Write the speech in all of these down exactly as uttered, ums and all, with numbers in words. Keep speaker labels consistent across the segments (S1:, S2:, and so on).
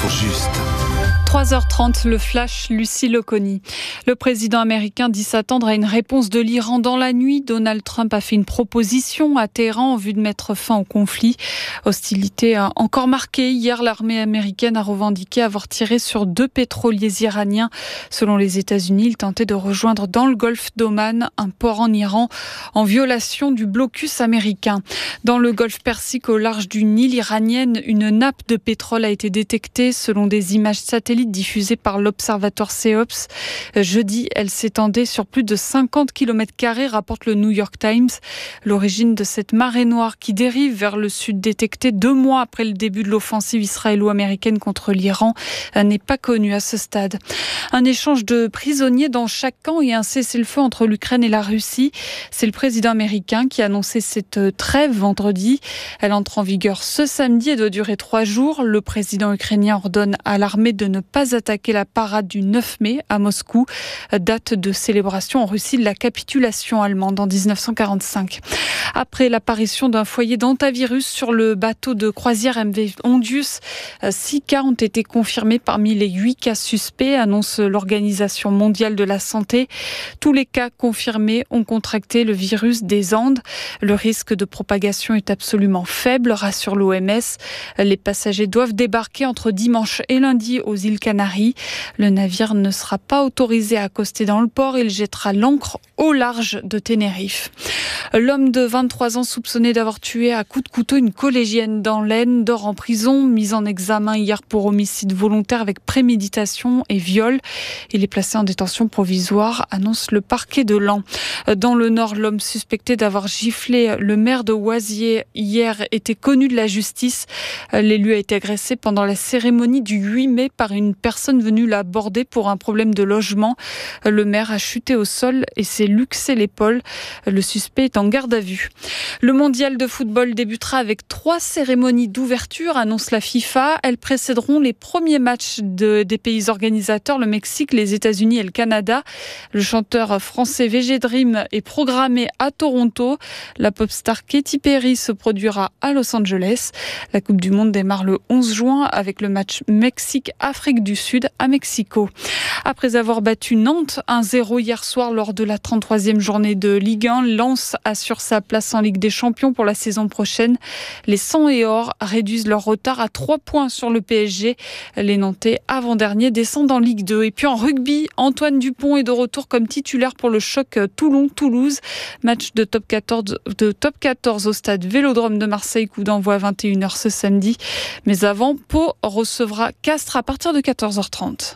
S1: juste.
S2: trois heures trente, le flash, Lucie Loconi. Le président américain dit s'attendre à une réponse de l'Iran dans la nuit. Donald Trump a fait une proposition à Téhéran en vue de mettre fin au conflit. Hostilité encore marquée. Hier, l'armée américaine a revendiqué avoir tiré sur deux pétroliers iraniens. Selon les États-Unis, ils tentaient de rejoindre dans le golfe d'Oman un port en Iran en violation du blocus américain. Dans le golfe Persique, au large d'une île iranienne, une nappe de pétrole a été détectée selon des images satellites diffusée par l'observatoire CEOPS. Jeudi, elle s'étendait sur plus de cinquante kilomètres carrés, rapporte le New York Times. L'origine de cette marée noire qui dérive vers le sud, détectée deux mois après le début de l'offensive israélo-américaine contre l'Iran, n'est pas connue à ce stade. Un échange de prisonniers dans chaque camp et un cessez-le-feu entre l'Ukraine et la Russie. C'est le président américain qui a annoncé cette trêve vendredi. Elle entre en vigueur ce samedi et doit durer trois jours. Le président ukrainien ordonne à l'armée de ne pas attaquer la parade du neuf mai à Moscou, date de célébration en Russie de la capitulation allemande en dix-neuf cent quarante-cinq. Après l'apparition d'un foyer d'hantavirus sur le bateau de croisière M V Hondius, six cas ont été confirmés parmi les huit cas suspects, annonce l'Organisation mondiale de la santé. Tous les cas confirmés ont contracté le virus des Andes. Le risque de propagation est absolument faible, rassure l'O M S. Les passagers doivent débarquer entre dimanche et lundi aux îles Canaries. Le navire ne sera pas autorisé à accoster dans le port. Il jettera l'ancre au large de Tenerife. L'homme de vingt-trois ans soupçonné d'avoir tué à coups de couteau une collégienne dans l'Aisne dort en prison, mis en examen hier pour homicide volontaire avec préméditation et viol. Il est placé en détention provisoire, annonce le parquet de Laon. Dans le Nord, l'homme suspecté d'avoir giflé le maire de Oisier hier était connu de la justice. L'élu a été agressé pendant la cérémonie du huit mai par une personne venue l'aborder pour un problème de logement. Le maire a chuté au sol et s'est luxé l'épaule. Le suspect est en garde à vue. Le mondial de football débutera avec trois cérémonies d'ouverture, annonce la FIFA. Elles précéderont les premiers matchs de, des pays organisateurs, le Mexique, les États-Unis et le Canada. Le chanteur français V G Dream est programmé à Toronto. La pop star Katy Perry se produira à Los Angeles. La Coupe du Monde démarre le onze juin avec le match Mexique-Afrique du Sud à Mexico. Après avoir battu Nantes un zéro hier soir lors de la trente-troisième journée de Ligue un, Lens assure sa place en Ligue des Champions pour la saison prochaine. Les sang et or réduisent leur retard à trois points sur le P S G. Les Nantais, avant-derniers, descendent en Ligue deux. Et puis en rugby, Antoine Dupont est de retour comme titulaire pour le choc Toulon-Toulouse. Match de top quatorze, de top quatorze au stade Vélodrome de Marseille, coup d'envoi à vingt et une heures ce samedi. Mais avant, Pau recevra Castres à partir de quatorze heures trente.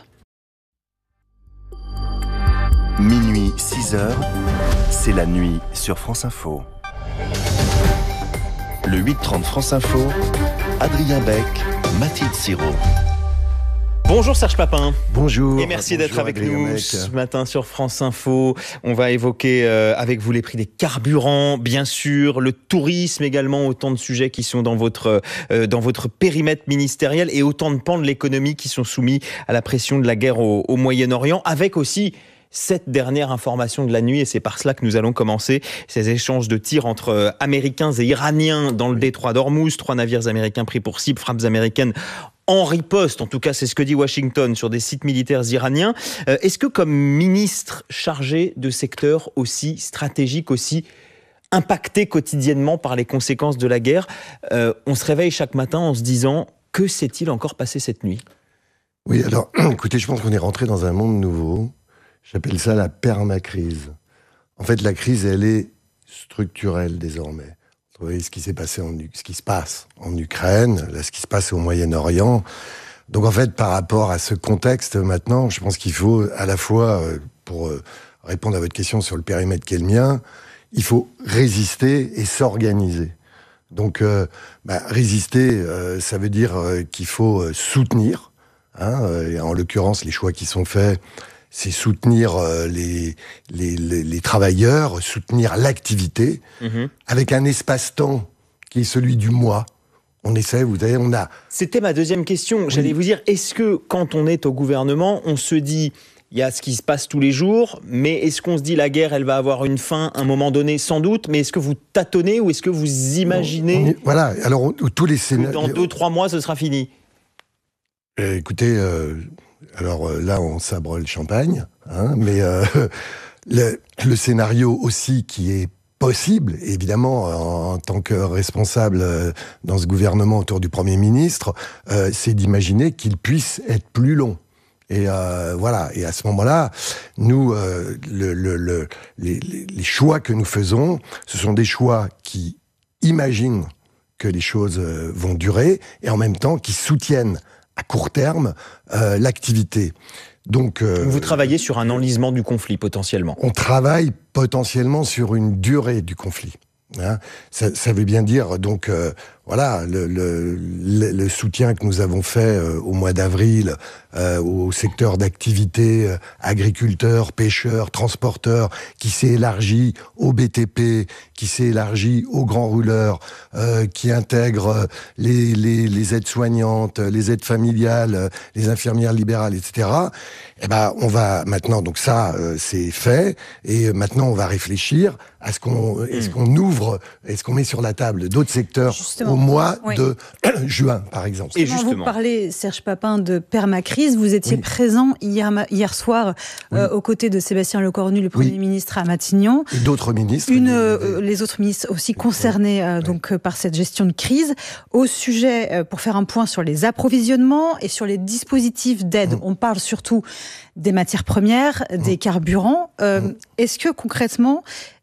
S1: Minuit, six heures, c'est la nuit sur France Info. Le huit trente France Info, Adrien Beck, Mathilde Siro.
S3: Bonjour Serge Papin.
S4: Bonjour.
S3: Et merci
S4: bonjour
S3: d'être avec
S4: Adrien
S3: nous
S4: Beck.
S3: ce matin sur France Info. On va évoquer euh, avec vous les prix des carburants, bien sûr, le tourisme également, autant de sujets qui sont dans votre, euh, dans votre périmètre ministériel et autant de pans de l'économie qui sont soumis à la pression de la guerre au, au Moyen-Orient, avec aussi cette dernière information de la nuit, et c'est par cela que nous allons commencer ces échanges de tirs entre Américains et Iraniens dans le détroit d'Ormuz. Trois navires américains pris pour cible, frappes américaines en riposte, en tout cas c'est ce que dit Washington, sur des sites militaires iraniens. Euh, est-ce que comme ministre chargé de secteurs aussi stratégiques, aussi impactés quotidiennement par les conséquences de la guerre, euh, on se réveille chaque matin en se disant « Que s'est-il encore passé cette nuit ?»
S4: Oui, alors, écoutez, je pense qu'on est rentré dans un monde nouveau. J'appelle ça la permacrise. En fait, la crise, elle est structurelle désormais. Vous voyez ce qui s'est passé en, ce qui se passe en Ukraine, là, ce qui se passe au Moyen-Orient. Donc, en fait, par rapport à ce contexte, maintenant, je pense qu'il faut, à la fois, pour répondre à votre question sur le périmètre qui est le mien, il faut résister et s'organiser. Donc, euh, bah, résister, euh, ça veut dire euh, qu'il faut euh, soutenir. Hein, et en l'occurrence, les choix qui sont faits, c'est soutenir euh, les, les, les, les travailleurs, soutenir l'activité, mmh. avec un espace-temps qui est celui du mois. On essaie, vous savez, on a...
S3: C'était ma deuxième question. Oui. J'allais vous dire, est-ce que quand on est au gouvernement, on se dit, il y a ce qui se passe tous les jours, mais est-ce qu'on se dit la guerre, elle va avoir une fin à un moment donné, sans doute, mais est-ce que vous tâtonnez ou est-ce que vous imaginez...
S4: On est, voilà, alors on, tous les scénarios...
S3: Dans deux, trois mois, ce sera fini.
S4: Euh, écoutez, euh, alors euh, là, on sabre le champagne, hein, mais euh, le, le scénario aussi qui est possible, évidemment, en, en tant que responsable euh, dans ce gouvernement autour du Premier ministre, euh, c'est d'imaginer qu'il puisse être plus long. Et euh, voilà. Et à ce moment-là, nous, euh, le, le, le, les, les choix que nous faisons, ce sont des choix qui imaginent que les choses euh, vont durer et en même temps qui soutiennent à court terme euh, l'activité. Donc, euh,
S3: vous travaillez sur un enlisement du conflit potentiellement.
S4: On travaille potentiellement sur une durée du conflit. Hein, ça, ça veut bien dire donc euh, voilà le, le, le, le soutien que nous avons fait euh, au mois d'avril euh, au secteur d'activité euh, agriculteurs, pêcheurs, transporteurs, qui s'est élargi au B T P, qui s'est élargi aux grands rouleurs, euh, qui intègre les, les, les aides-soignantes, les aides familiales, les infirmières libérales, et cetera. Eh ben on va maintenant donc ça euh, c'est fait et maintenant on va réfléchir à ce qu'on mmh. est-ce qu'on ouvre, est-ce qu'on met sur la table d'autres secteurs justement, au mois oui. de juin, par exemple.
S5: Et justement, vous parlez, Serge Papin, de permacrise. Vous étiez oui. présent hier, hier soir oui. euh, aux côtés de Sébastien Lecornu, le Premier oui. ministre à Matignon.
S4: Et d'autres ministres.
S5: Une, euh, les autres ministres aussi concernés euh, oui. donc, euh, par cette gestion de crise. Au sujet, euh, pour faire un point sur les approvisionnements et sur les dispositifs d'aide, mmh. on parle surtout des matières premières, mmh. des carburants. Euh, mmh. Est-ce que concrètement,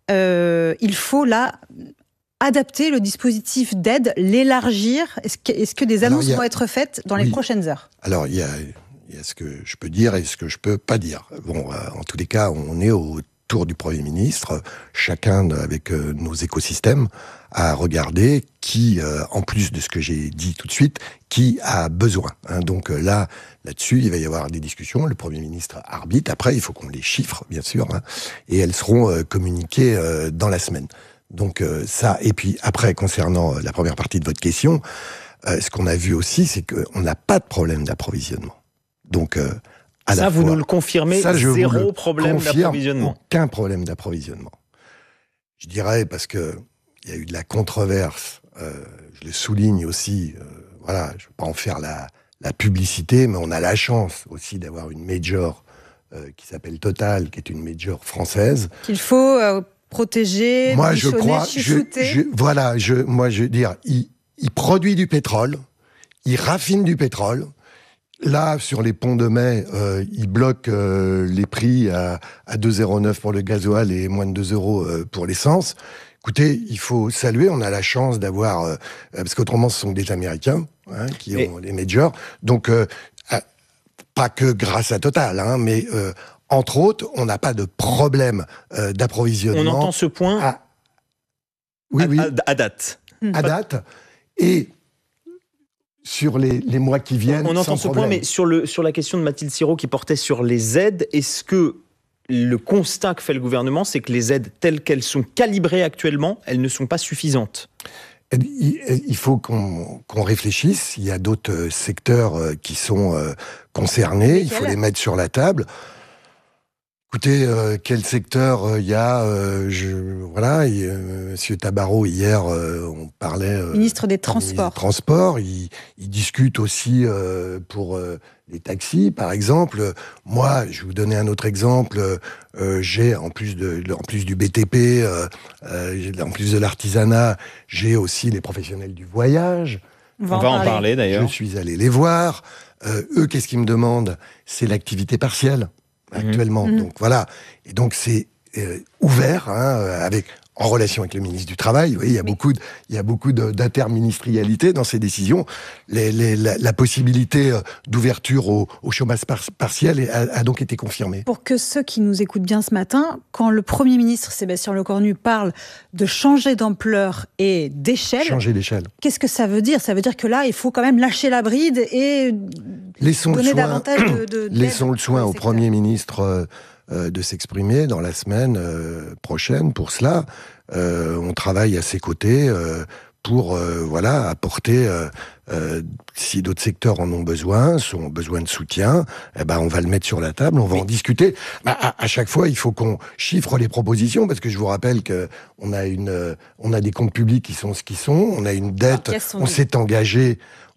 S5: euh, il faut là adapter le dispositif d'aide, l'élargir? Est-ce que, est-ce que des annonces Alors, a... vont être faites dans oui. les prochaines heures?
S4: Alors, il y a, il y a ce que je peux dire et ce que je peux pas dire. Bon, euh, en tous les cas, on est autour du Premier ministre, chacun avec euh, nos écosystèmes, à regarder qui, euh, en plus de ce que j'ai dit tout de suite, qui a besoin. Hein. Donc euh, là, là-dessus, il va y avoir des discussions. Le Premier ministre arbitre. Après, il faut qu'on les chiffre, bien sûr, hein, et elles seront euh, communiquées euh, dans la semaine. Donc euh, ça, et puis après, concernant la première partie de votre question, euh, ce qu'on a vu aussi, c'est qu'on n'a pas de problème d'approvisionnement. Donc, euh, à
S3: ça,
S4: la
S3: vous
S4: fois,
S3: nous le confirmez,
S4: ça,
S3: zéro problème d'approvisionnement.
S4: Aucun problème d'approvisionnement. Je dirais, parce que il y a eu de la controverse, euh, je le souligne aussi, euh, voilà, je ne veux pas en faire la, la publicité, mais on a la chance aussi d'avoir une major euh, qui s'appelle Total, qui est une major française.
S5: Qu'il faut... Euh... protéger,
S4: moi je crois, je, je, voilà, je, moi je veux dire, il, il produit du pétrole, il raffine du pétrole. Là, sur les ponts de mai, euh, il bloque euh, les prix à, à deux virgule zéro neuf pour le gasoil et moins de deux euros euh, pour l'essence. Écoutez, il faut saluer, on a la chance d'avoir, euh, parce qu'autrement ce sont des Américains hein, qui et... ont les majors, donc euh, pas que grâce à Total, hein, mais euh, entre autres, on n'a pas de problème euh, d'approvisionnement.
S3: On entend ce point
S4: à, oui,
S3: à,
S4: oui,
S3: à, à date.
S4: À date. Et sur les, les mois qui viennent,
S3: on entend ce
S4: problème.
S3: point, mais sur, le, sur la question de Mathilde Sirot qui portait sur les aides, est-ce que le constat que fait le gouvernement, c'est que les aides telles qu'elles sont calibrées actuellement, elles ne sont pas suffisantes ?
S4: Il faut qu'on, qu'on réfléchisse. Il y a d'autres secteurs qui sont concernés. Il faut les mettre sur la table. Écoutez, euh, quel secteur il euh, y a euh, je, Voilà, et, euh, Monsieur Tabarot hier, euh, on parlait. Euh,
S5: ministre des Transports.
S4: Ministre des Transports, il, il discute aussi euh, pour euh, les taxis, par exemple. Moi, je vais vous donner un autre exemple. Euh, j'ai en plus de, en plus du B T P, euh, euh, en plus de l'artisanat, j'ai aussi les professionnels du voyage.
S3: On va, on va en parler, parler d'ailleurs.
S4: Je suis allé les voir. Euh, eux, qu'est-ce qu'ils me demandent ? C'est l'activité partielle. Actuellement, mmh. donc voilà, et donc c'est euh, ouvert hein, avec en relation avec le ministre du Travail. Vous voyez, il y a oui. beaucoup, de, il y a beaucoup de, d'interministrialité dans ces décisions. Les, les, la, la possibilité d'ouverture au, au chômage par, partiel a, a donc été confirmée.
S5: Pour que ceux qui nous écoutent bien ce matin, quand le Premier ministre Sébastien Lecornu parle de changer d'ampleur et d'échelle,
S4: changer d'échelle,
S5: qu'est-ce que ça veut dire ? Ça veut dire que là, il faut quand même lâcher la bride et
S4: laissons
S5: donner
S4: le soin,
S5: davantage de, de
S4: laissons le soin au Premier ministre. Euh, Euh, de s'exprimer dans la semaine euh, prochaine pour cela. Euh, on travaille à ses côtés euh, pour euh, voilà apporter, euh, euh, si d'autres secteurs en ont besoin, ont besoin de soutien, eh ben on va le mettre sur la table, on va oui. en discuter. Bah, à, à chaque fois, il faut qu'on chiffre les propositions parce que je vous rappelle que on a une, on a des comptes publics qui sont ce qu'ils sont, on a une dette, on s'est engagé.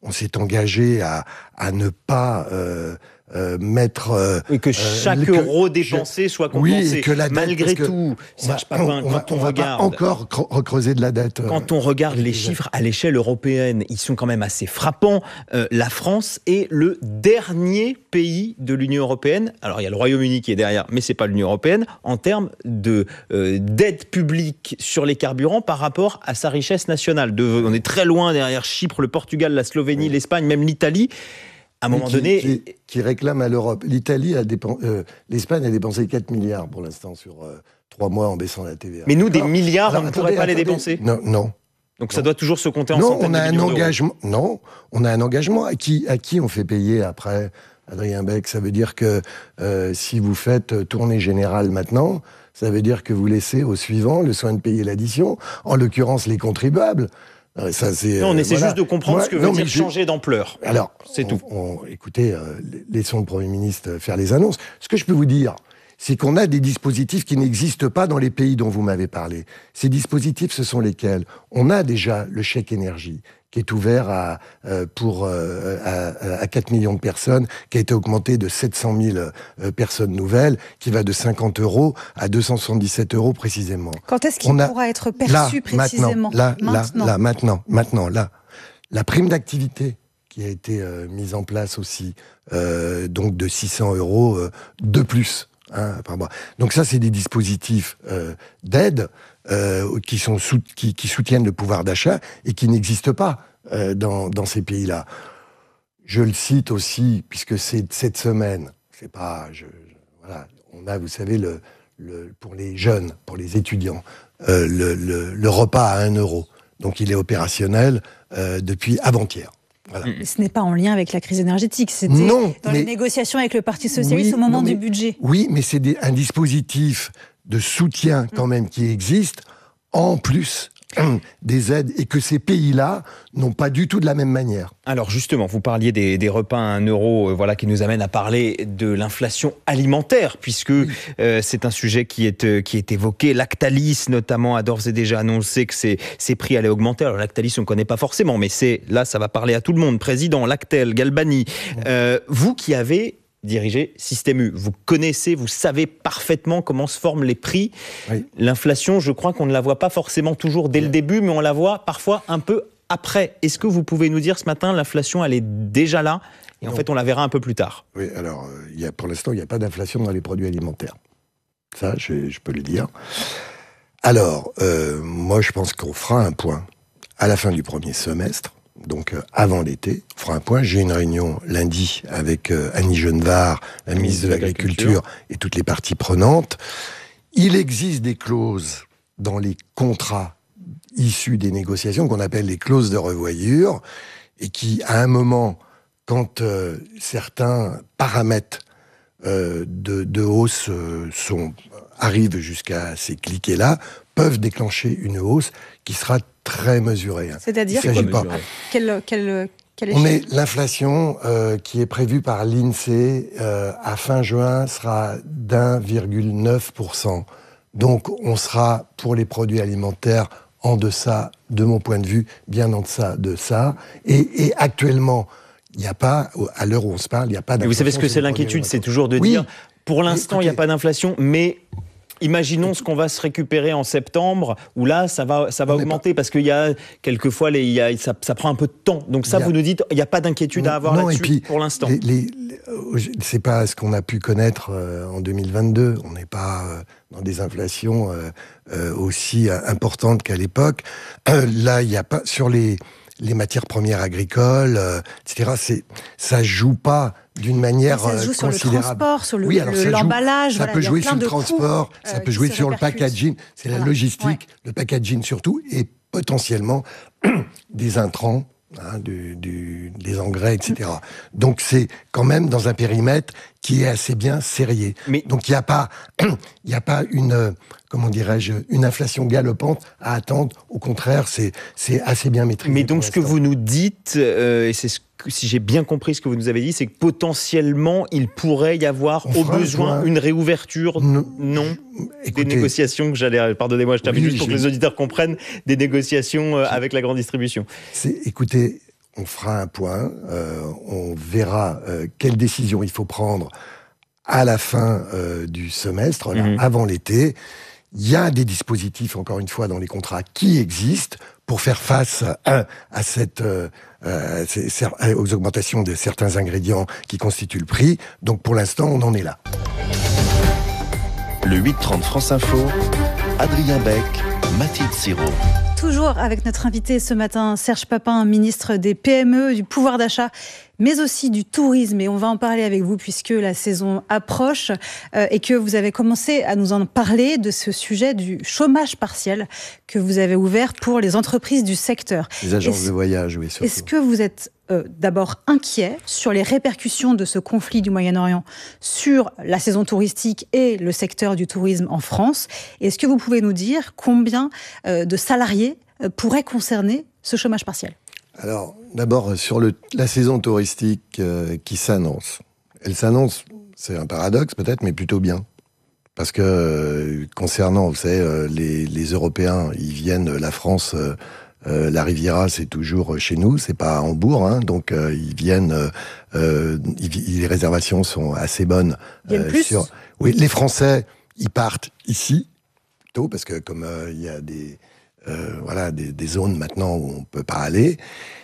S4: on s'est engagé à, à ne pas euh, euh, mettre... Euh,
S3: et que chaque
S4: euh,
S3: euro
S4: que,
S3: dépensé
S4: je,
S3: soit compensé.
S4: Oui, et que la dette,
S3: malgré
S4: que
S3: tout, Serge Papin,
S4: on va,
S3: quand on,
S4: on va
S3: regarde...
S4: pas encore recreuser de la dette.
S3: Quand on regarde les chiffres à l'échelle européenne, ils sont quand même assez frappants. Euh, la France est le dernier pays de l'Union européenne. Alors, il y a le Royaume-Uni qui est derrière, mais c'est pas l'Union européenne, en termes de, euh, d'aide publique sur les carburants par rapport à sa richesse nationale. De, on est très loin derrière Chypre, le Portugal, la Slovénie, oui. l'Espagne, même l'Italie. À un moment
S4: qui,
S3: donné...
S4: Qui, qui réclame à l'Europe. L'Italie a dépensé... Euh, L'Espagne a dépensé quatre milliards pour l'instant sur euh, trois mois en baissant la T V A.
S3: Mais nous, des milliards,
S4: Alors,
S3: on ne
S4: attendez,
S3: pourrait pas
S4: attendez.
S3: les dépenser.
S4: Non, non.
S3: Donc
S4: non.
S3: ça doit toujours se compter en
S4: non,
S3: centaines
S4: on a
S3: de millions
S4: un engagement. Non, on a un engagement. À qui, à qui on fait payer après, Adrien Beck? Ça veut dire que euh, si vous faites tournée générale maintenant, ça veut dire que vous laissez au suivant le soin de payer l'addition, en l'occurrence les contribuables. Ça, c'est,
S3: non, on essaie
S4: euh, voilà.
S3: juste de comprendre
S4: Moi,
S3: ce que veut
S4: non,
S3: dire
S4: je...
S3: changer d'ampleur.
S4: Alors,
S3: c'est
S4: on,
S3: tout.
S4: On, écoutez, euh, laissons le Premier ministre faire les annonces. Ce que je peux vous dire, c'est qu'on a des dispositifs qui n'existent pas dans les pays dont vous m'avez parlé. Ces dispositifs, ce sont lesquels? On a déjà le chèque énergie, qui est ouvert à, euh, pour, euh, à, à quatre millions de personnes, qui a été augmenté de sept cent mille euh, personnes nouvelles, qui va de cinquante euros à deux cent soixante-dix-sept euros précisément.
S5: Quand est-ce qu'il On pourra a, être perçu
S4: là,
S5: précisément?
S4: Là,
S5: maintenant.
S4: là, là, maintenant, maintenant, là. La prime d'activité qui a été euh, mise en place aussi, euh, donc de six cents euros euh, de plus. Hein, enfin, bon. Donc ça, c'est des dispositifs euh, d'aide euh, qui, sont sous, qui, qui soutiennent le pouvoir d'achat et qui n'existent pas euh, dans, dans ces pays-là. Je le cite aussi, puisque c'est cette semaine, c'est pas... Je, je, voilà, on a, vous savez, le, le, pour les jeunes, pour les étudiants, euh, le, le, le repas à un euro. Donc il est opérationnel euh, depuis avant-hier. Voilà.
S5: Mais ce n'est pas en lien avec la crise énergétique, c'était
S4: non,
S5: dans
S4: mais,
S5: les négociations avec le Parti socialiste
S4: oui,
S5: au moment
S4: non, mais,
S5: du budget.
S4: Oui, mais c'est des, un dispositif de soutien quand même qui existe, en plus des aides, et que ces pays-là n'ont pas du tout de la même manière.
S3: Alors justement, vous parliez des, des repas à un euro, euh, voilà, qui nous amène à parler de l'inflation alimentaire, puisque oui. euh, c'est un sujet qui est, euh, qui est évoqué. Lactalis, notamment, a d'ores et déjà annoncé que ses, ses prix allaient augmenter. Alors Lactalis, on ne connaît pas forcément, mais c'est là, ça va parler à tout le monde. Président, Lactel, Galbani, euh, vous qui avez dirigé Système U, vous connaissez, vous savez parfaitement comment se forment les prix. Oui. L'inflation, je crois qu'on ne la voit pas forcément toujours dès oui. le début, mais on la voit parfois un peu après. Est-ce que vous pouvez nous dire ce matin, l'inflation, elle est déjà là, et non. en fait, on la verra un peu plus tard?
S4: Oui, alors, euh, y a, pour l'instant, il n'y a pas d'inflation dans les produits alimentaires. Ça, je, je peux le dire. Alors, euh, moi, je pense qu'on fera un point à la fin du premier semestre, donc euh, avant l'été, on fera un point. J'ai une réunion lundi avec euh, Annie Genevard, la ministre de l'Agriculture, et toutes les parties prenantes. Il existe des clauses dans les contrats issus des négociations qu'on appelle les clauses de revoyure, et qui, à un moment, quand euh, certains paramètres euh, de, de hausse euh, sont, arrivent jusqu'à ces cliquets-là, peuvent déclencher une hausse qui sera très mesurée.
S5: C'est-à-dire
S4: pas...
S5: quelle, quelle, quelle
S4: On est l'inflation euh, qui est prévue par l'INSEE euh, à fin juin sera d'un virgule neuf pour cent. Donc on sera pour les produits alimentaires en deçà, de mon point de vue, bien en deçà de ça. Et, et actuellement, il n'y a pas, à l'heure où on se parle, il n'y a pas d'inflation.
S3: Mais vous savez ce que c'est l'inquiétude, c'est toujours de
S4: oui,
S3: dire, pour l'instant, il n'y a pas d'inflation, mais imaginons ce qu'on va se récupérer en septembre, où là, ça va, ça va augmenter, pas... parce qu'il y a quelquefois, les, il y a, ça, ça prend un peu de temps. Donc ça, a... vous nous dites, il n'y a pas d'inquiétude à avoir non, là-dessus puis, pour l'instant.
S4: Les, les, les, c'est pas ce qu'on a pu connaître euh, en deux mille vingt-deux. On n'est pas euh, dans des inflations euh, euh, aussi euh, importantes qu'à l'époque. Euh, là, il n'y a pas sur les les matières premières agricoles, euh, et cetera. C'est, ça joue pas d'une manière
S5: ça se joue
S4: considérable.
S5: Sur le transport, sur le,
S4: oui, alors
S5: le,
S4: ça
S5: l'emballage.
S4: Joue, ça
S5: voilà,
S4: peut jouer sur le transport,
S5: coûts,
S4: ça
S5: euh,
S4: peut jouer sur le packaging. C'est voilà. la logistique, ouais. le packaging surtout, et potentiellement des intrants, hein, du, du, des engrais, et cetera. Donc c'est quand même dans un périmètre qui est assez bien serré. Mais... Donc il n'y a pas, il y a pas une, comment dirais-je, une inflation galopante à attendre. Au contraire, c'est c'est assez bien maîtrisé.
S3: Mais donc ce que vous nous dites, euh, et c'est ce que, si j'ai bien compris ce que vous nous avez dit, c'est que potentiellement il pourrait y avoir On au besoin une réouverture, non, non écoutez, des négociations que j'allais, pardonnez-moi, je termine oui, juste pour que les auditeurs comprennent, des négociations euh, avec la grande distribution.
S4: C'est, écoutez, on fera un point, euh, on verra euh, quelles décisions il faut prendre à la fin euh, du semestre, là, mmh. avant l'été. Il y a des dispositifs, encore une fois, dans les contrats qui existent pour faire face à, à cette, euh, euh, aux augmentations de certains ingrédients qui constituent le prix. Donc pour l'instant, on en est là.
S1: Le huit trente France Info, Adrien Beck, Mathilde Siraud.
S5: Toujours avec notre invité ce matin, Serge Papin, ministre des P M E, du pouvoir d'achat, mais aussi du tourisme. Et on va en parler avec vous puisque la saison approche euh, et que vous avez commencé à nous en parler de ce sujet du chômage partiel que vous avez ouvert pour les entreprises du secteur.
S4: Les agences
S5: est-ce,
S4: de voyage, oui, surtout.
S5: Est-ce que vous êtes euh, d'abord inquiet sur les répercussions de ce conflit du Moyen-Orient sur la saison touristique et le secteur du tourisme en France? Est-ce que vous pouvez nous dire combien euh, de salariés euh, pourraient concerner ce chômage partiel?
S4: Alors, d'abord, sur le, la saison touristique euh, qui s'annonce. Elle s'annonce, c'est un paradoxe peut-être, mais plutôt bien. Parce que, euh, concernant, vous savez, euh, les, les Européens, ils viennent, la France, euh, euh, la Riviera, c'est toujours chez nous, c'est pas à Hambourg, hein, donc euh, ils viennent, euh, ils, les réservations sont assez bonnes.
S5: Ils viennent euh, plus
S4: sur, oui, les Français, ils partent ici, plutôt, parce que comme euh, il y a des... Euh, voilà, des, des zones maintenant où on peut pas aller.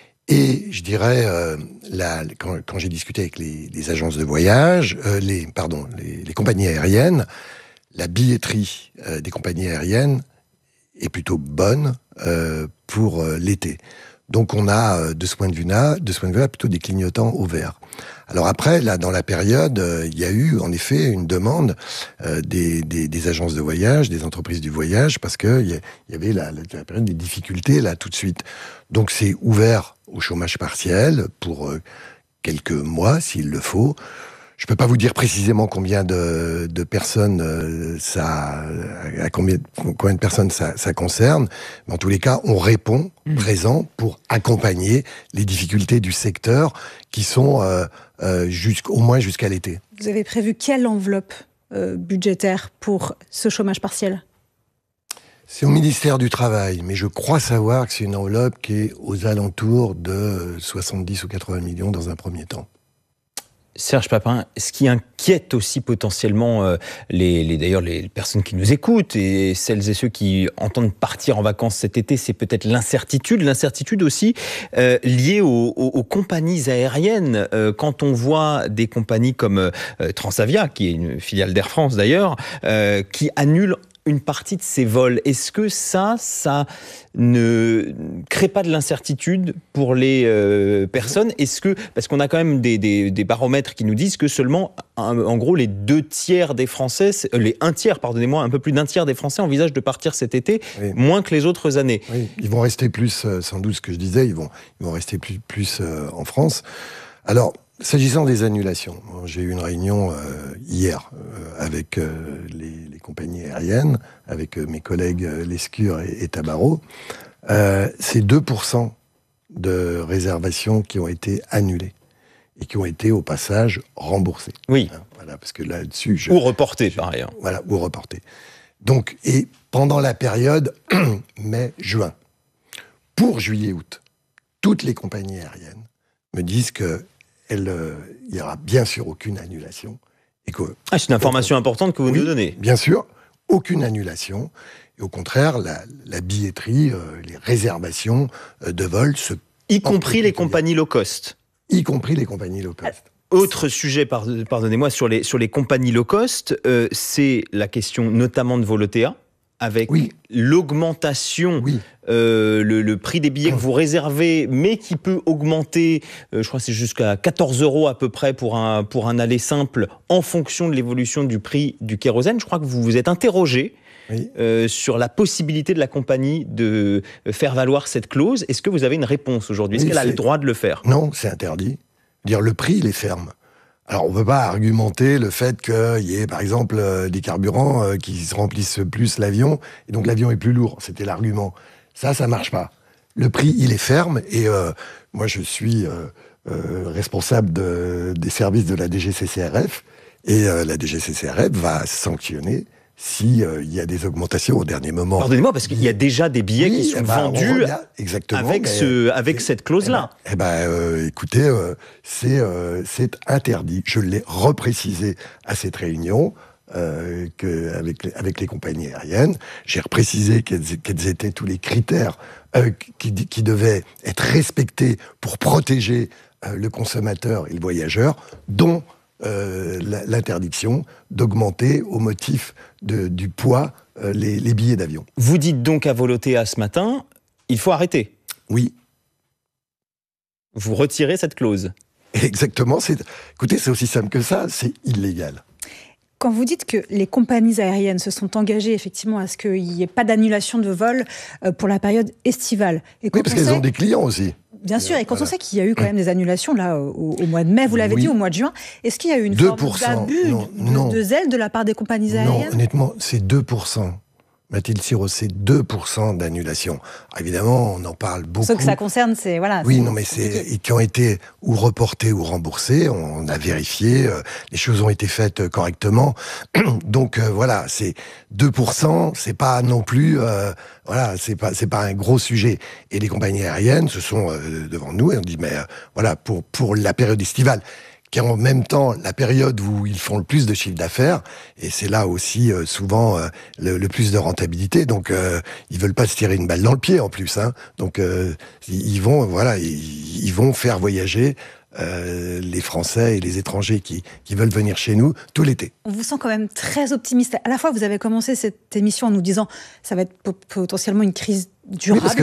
S4: Et je dirais, euh, la, quand, quand j'ai discuté avec les, les agences de voyage, euh, les, pardon, les, les compagnies aériennes, la billetterie euh, des compagnies aériennes est plutôt bonne euh, pour euh, l'été. Donc on a, de ce point de vue-là, de ce point de vue-là, plutôt des clignotants au vert. Alors après, là, dans la période, euh, il y a eu en effet une demande euh, des, des, des agences de voyage, des entreprises du voyage, parce que il y, y avait la, la, la période des difficultés là tout de suite. Donc c'est ouvert au chômage partiel pour euh, quelques mois, s'il le faut. Je peux pas vous dire précisément combien de, de personnes euh, ça, à combien, combien de personnes ça, ça concerne, mais en tous les cas, on répond mmh. présent pour accompagner les difficultés du secteur qui sont euh, euh, jusqu'au moins jusqu'à l'été.
S5: Vous avez prévu quelle enveloppe euh, budgétaire pour ce chômage partiel ?
S4: C'est au ministère du Travail, mais je crois savoir que c'est une enveloppe qui est aux alentours de soixante-dix ou quatre-vingts millions dans un premier temps.
S3: Serge Papin, ce qui inquiète aussi potentiellement euh, les, les, d'ailleurs les personnes qui nous écoutent et celles et ceux qui entendent partir en vacances cet été, c'est peut-être l'incertitude, l'incertitude aussi euh, liée aux, aux, aux compagnies aériennes. Euh, quand on voit des compagnies comme euh, Transavia, qui est une filiale d'Air France d'ailleurs, euh, qui annulent une partie de ces vols. Est-ce que ça, ça ne crée pas de l'incertitude pour les euh, personnes ? Est-ce que, parce qu'on a quand même des, des, des baromètres qui nous disent que seulement, en, en gros, les deux tiers des Français, les un tiers, pardonnez-moi, un peu plus d'un tiers des Français envisagent de partir cet été, oui. moins que les autres années.
S4: Oui, ils vont rester plus, euh, sans doute ce que je disais, ils vont, ils vont rester plus, plus euh, en France. Alors, s'agissant des annulations, j'ai eu une réunion euh, hier euh, avec euh, les, les compagnies aériennes, avec euh, mes collègues euh, Lescure et, et Tabarot. Euh, c'est deux pour cent de réservations qui ont été annulées et qui ont été au passage remboursées.
S3: Oui.
S4: Hein, voilà, parce que là-dessus, je,
S3: ou reportées par ailleurs.
S4: Voilà, ou reportées. Donc, et pendant la période mai-juin, pour juillet-août, toutes les compagnies aériennes me disent que il euh, n'y aura bien sûr aucune annulation. Et que,
S3: ah, c'est une information importante que vous
S4: oui,
S3: nous donnez.
S4: Bien sûr, aucune annulation. Et au contraire, la, la billetterie, euh, les réservations euh, de vols se...
S3: Y compris les compagnies low cost.
S4: Y compris les compagnies low cost.
S3: Autre sujet, pardonnez-moi, sur les, sur les compagnies low cost, euh, c'est la question notamment de Volotea, avec oui. l'augmentation, oui. euh, le, le prix des billets que vous réservez, mais qui peut augmenter, euh, je crois que c'est jusqu'à quatorze euros à peu près pour un, pour un aller simple, en fonction de l'évolution du prix du kérosène. Je crois que vous vous êtes interrogé oui. euh, sur la possibilité de la compagnie de faire valoir cette clause. Est-ce que vous avez une réponse aujourd'hui ? Est-ce oui, qu'elle a le droit de le faire ?
S4: Non, c'est interdit. Dire le prix, il est ferme. Alors, on ne peut pas argumenter le fait qu'il y ait, par exemple, euh, des carburants euh, qui remplissent plus l'avion, et donc l'avion est plus lourd. C'était l'argument. Ça, ça marche pas. Le prix, il est ferme, et euh, moi, je suis euh, euh, responsable de, des services de la D G C C R F, et euh, la D G C C R F va sanctionner si euh, il y a des augmentations au dernier moment.
S3: Pardonnez-moi, parce qu'il y a déjà des billets
S4: oui,
S3: qui sont
S4: eh ben,
S3: vendus
S4: exactement,
S3: avec,
S4: mais,
S3: ce, avec cette clause-là.
S4: Eh ben, eh ben euh, écoutez, euh, c'est euh, c'est interdit. Je l'ai reprécisé à cette réunion. Euh, que avec les, avec les compagnies aériennes, j'ai reprécisé quels, quels étaient tous les critères euh, qui, qui devaient être respectés pour protéger euh, le consommateur et le voyageur, dont euh, l'interdiction d'augmenter au motif de, du poids euh, les, les billets d'avion.
S3: Vous dites donc à Volotea ce matin, il faut arrêter.
S4: Oui.
S3: Vous retirez cette clause.
S4: Exactement. C'est, écoutez, c'est aussi simple que ça, c'est illégal.
S5: Quand vous dites que les compagnies aériennes se sont engagées effectivement à ce qu'il n'y ait pas d'annulation de vol pour la période estivale. Et
S4: oui, parce qu'elles sait... ont des clients aussi.
S5: Bien sûr, et quand voilà. on sait qu'il y a eu quand même des annulations là au, au mois de mai, vous l'avez oui. dit, au mois de juin, est-ce qu'il y a eu une
S4: deux
S5: forme d'abus
S4: non,
S5: de,
S4: non.
S5: de zèle de la part des compagnies aériennes?
S4: Non, honnêtement, c'est deux pour cent. Mathilde Siro, c'est deux pour cent d'annulation. Évidemment, on en parle beaucoup.
S5: Ce que ça concerne, c'est... voilà.
S4: Oui, non, mais c'est... qui ont été ou reportés ou remboursés, on a vérifié, euh, les choses ont été faites correctement. Donc, euh, voilà, c'est deux pour cent, c'est pas non plus... Euh, voilà, c'est pas, c'est pas un gros sujet. Et les compagnies aériennes se sont euh, devant nous et on dit, mais euh, voilà, pour, pour la période estivale, qui est en même temps la période où ils font le plus de chiffre d'affaires, et c'est là aussi euh, souvent euh, le, le plus de rentabilité. Donc euh, ils veulent pas se tirer une balle dans le pied en plus, hein. Donc euh, ils vont, voilà, ils, ils vont faire voyager euh, les Français et les étrangers qui, qui veulent venir chez nous tout l'été.
S5: On vous sent quand même très optimiste. À la fois, vous avez commencé cette émission en nous disant ça va être potentiellement une crise durable.
S4: Oui, parce que